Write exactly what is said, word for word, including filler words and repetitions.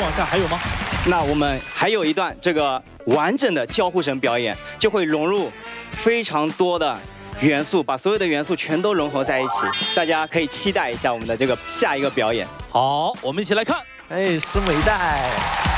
往下还有吗？ 那我们还有一段这个完整的交互绳表演，就会融入非常多的元素，把所有的元素全都融合在一起。大家可以期待一下我们的这个下一个表演。 好，我们一起来看。 哎，拭目以待。